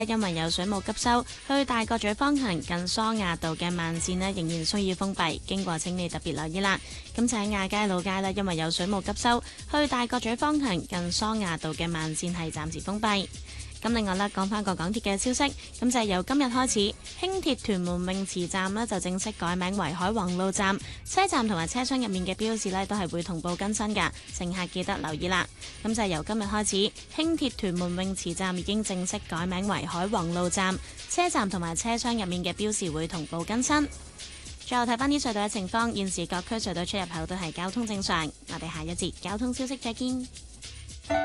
因為有水務急修，去大角咀方向近梳亞道嘅慢線呢仍然需要封閉，經過請你特別留意啦。咁就喺亞皆老街呢，因為有水務急修，去大角咀方向近梳亞道嘅慢線係暫時封閉。咁另外咧，講翻個港鐵嘅消息，咁就係由今日開始，輕鐵屯門泳池站呢就正式改名為海皇路站，車站同埋車廂入面嘅標示呢都係會同步更新㗎，乘客記得留意啦。咁就係由今日開始，輕鐵屯門泳池站已經正式改名為海皇路站，車站同埋車廂入面嘅標示會同步更新。最後睇翻啲隧道嘅情況，現時各區隧道出入口都係交通正常。我哋下一節交通消息再見。